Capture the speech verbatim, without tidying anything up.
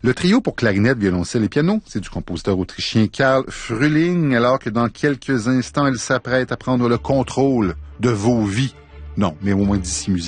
Le trio pour clarinette, violoncelle et piano, c'est du compositeur autrichien Karl Frühling, alors que dans quelques instants, il s'apprête à prendre le contrôle de vos vies. Non, mais au moins d'ici musique.